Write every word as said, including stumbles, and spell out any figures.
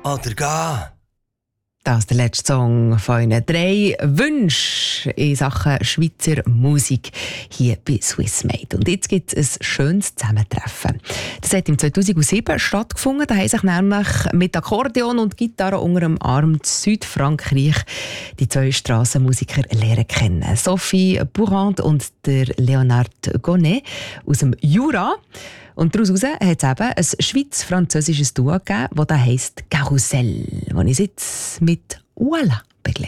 oder gehen. Das ist der letzte Song von Ihnen. Drei Wünsche in Sachen Schweizer Musik hier bei Swissmade. Und jetzt gibt es ein schönes Zusammentreffen. Das hat im zweitausendsieben stattgefunden. Da haben sich nämlich mit Akkordeon und Gitarre unter dem Arm in Südfrankreich die zwei Strassenmusiker lernen kennen. Sophie Bourand und der Leonard Gonnet aus dem Jura. Und daraus hat es eben ein schweiz-französisches Duo gegeben, das heisst «Karussell», das ich jetzt mit «Voilà» begleite.